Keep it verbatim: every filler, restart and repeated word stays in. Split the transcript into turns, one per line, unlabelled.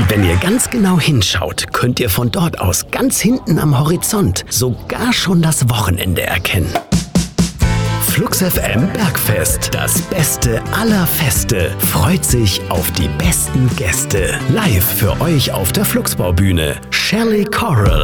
Wenn ihr ganz genau hinschaut, könnt ihr von dort aus ganz hinten am Horizont sogar schon das Wochenende erkennen. Flux F M Bergfest, das Beste aller Feste, freut sich auf die besten Gäste. Live für euch auf der Fluxbaubühne, Shelley Coral.